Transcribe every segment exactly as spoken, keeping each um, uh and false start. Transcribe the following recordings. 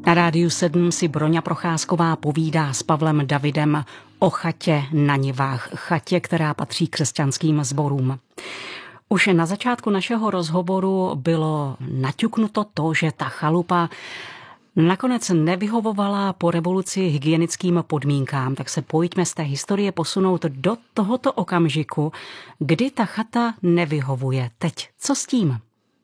Na Rádiu sedm si Broňa Procházková povídá s Pavlem Davidem o chatě na Nivách, chatě, která patří křesťanským sborům. Už na začátku našeho rozhovoru bylo naťuknuto to, že ta chalupa nakonec nevyhovovala po revoluci hygienickým podmínkám, tak se pojďme z té historie posunout do tohoto okamžiku, kdy ta chata nevyhovuje. Teď, co s tím?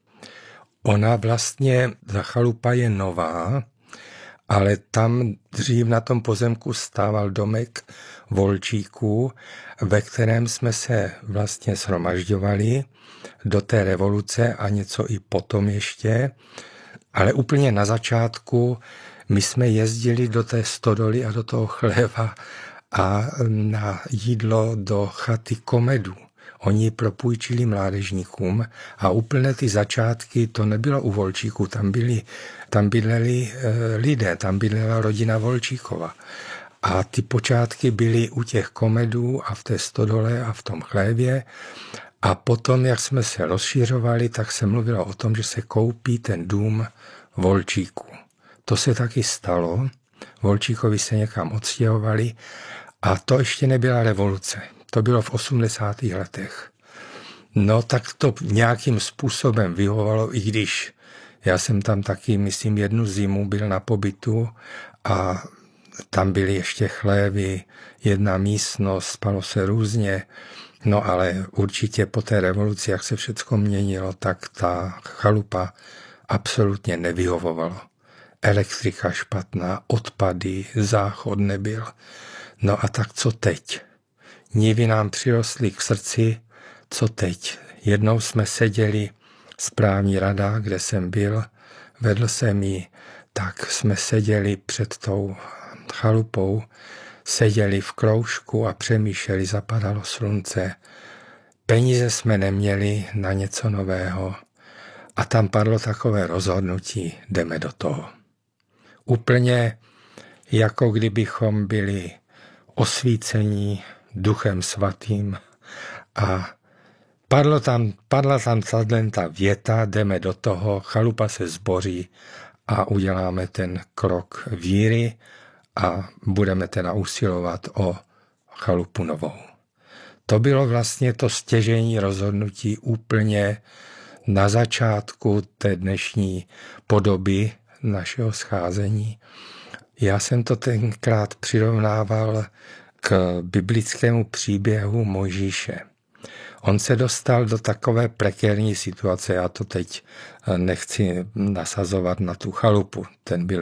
Ona vlastně, ta chalupa je nová, ale tam dřív na tom pozemku stával domek Volčíků, ve kterém jsme se vlastně shromažďovali do té revoluce a něco i potom ještě. Ale úplně na začátku my jsme jezdili do té stodoly a do toho chléva a na jídlo do chaty Komedu. Oni propůjčili mládežníkům a úplně ty začátky to nebylo u Volčíků, tam byli, tam bydleli e, lidé, tam bydlela rodina Volčíkova. A ty počátky byly u těch Komedů a v té stodole a v tom chlévě. A potom, jak jsme se rozšiřovali, tak se mluvilo o tom, že se koupí ten dům Volčíků. To se taky stalo. Volčíkovi se někam odstěhovali a to ještě nebyla revoluce. To bylo v osmdesátých letech. No tak to nějakým způsobem vyhovovalo, i když já jsem tam taky, myslím, jednu zimu byl na pobytu a tam byly ještě chlévy, jedna místnost, spalo se různě. No ale určitě po té revoluci, jak se všecko měnilo, tak ta chalupa absolutně nevyhovovalo. Elektrika špatná, odpady, záchod nebyl. No a tak co teď? Nivy nám přirostly k srdci, co teď? Jednou jsme seděli, správní rada, kde jsem byl, vedl jsem ji, tak jsme seděli před tou chalupou, seděli v kroužku a přemýšleli, zapadalo slunce. Peníze jsme neměli na něco nového a tam padlo takové rozhodnutí, jdeme do toho. Úplně jako kdybychom byli osvícení Duchem Svatým a padlo tam, padla tam ta věta, jdeme do toho, chalupa se zboří a uděláme ten krok víry a budeme teda usilovat o chalupu novou. To bylo vlastně to stěžejní rozhodnutí úplně na začátku té dnešní podoby našeho scházení. Já jsem to tenkrát přirovnával k biblickému příběhu Mojžíše. On se dostal do takové prekérní situace, já to teď nechci nasazovat na tu chalupu, ten byl